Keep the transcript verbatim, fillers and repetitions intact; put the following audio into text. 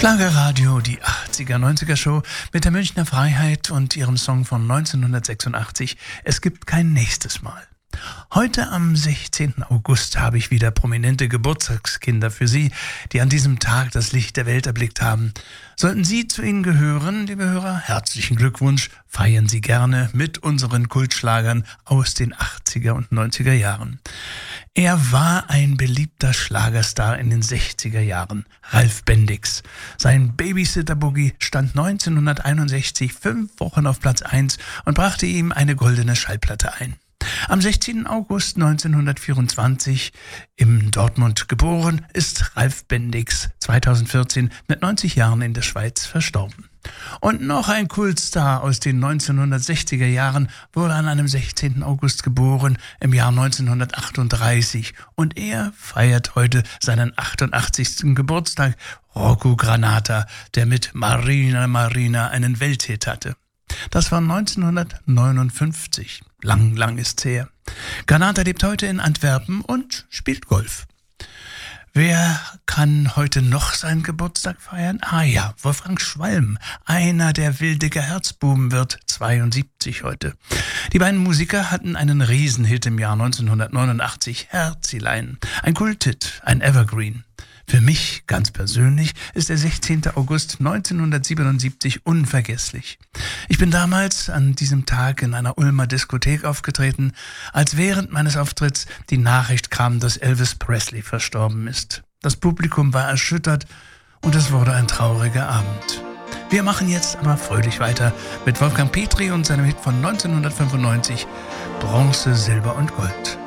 Schlagerradio, die achtziger, neunziger Show mit der Münchner Freiheit und ihrem Song von neunzehnhundertsechsundachtzig, Es gibt kein nächstes Mal. Heute am sechzehnten August habe ich wieder prominente Geburtstagskinder für Sie, die an diesem Tag das Licht der Welt erblickt haben. Sollten Sie zu ihnen gehören, liebe Hörer, herzlichen Glückwunsch, feiern Sie gerne mit unseren Kultschlagern aus den achtziger und neunziger Jahren. Er war ein beliebter Schlagerstar in den sechziger Jahren, Ralf Bendix. Sein Babysitter-Boogie stand neunzehnhunderteinundsechzig fünf Wochen auf Platz eins und brachte ihm eine goldene Schallplatte ein. Am sechzehnten August neunzehnhundertvierundzwanzig, in Dortmund geboren, ist Ralf Bendix zweitausendvierzehn mit neunzig Jahren in der Schweiz verstorben. Und noch ein Kultstar aus den neunzehnhundertsechziger Jahren wurde an einem sechzehnten August geboren, im Jahr neunzehnhundertachtunddreißig. Und er feiert heute seinen achtundachtzigsten Geburtstag, Rocco Granata, der mit Marina Marina einen Welthit hatte. Das war neunzehnhundertneunundfünfzig. Lang, lang ist's her. Granata lebt heute in Antwerpen und spielt Golf. Wer kann heute noch seinen Geburtstag feiern? Ah ja, Wolfgang Schwalm, einer der wildige Herzbuben, wird zweiundsiebzig heute. Die beiden Musiker hatten einen Riesenhit im Jahr neunzehnhundertneunundachtzig, Herzilein. Ein Kulthit, ein Evergreen. Für mich, ganz persönlich, ist der sechzehnten August neunzehnhundertsiebenundsiebzig unvergesslich. Ich bin damals an diesem Tag in einer Ulmer Diskothek aufgetreten, als während meines Auftritts die Nachricht kam, dass Elvis Presley verstorben ist. Das Publikum war erschüttert und es wurde ein trauriger Abend. Wir machen jetzt aber fröhlich weiter mit Wolfgang Petri und seinem Hit von neunzehnhundertfünfundneunzig, Bronze, Silber und Gold.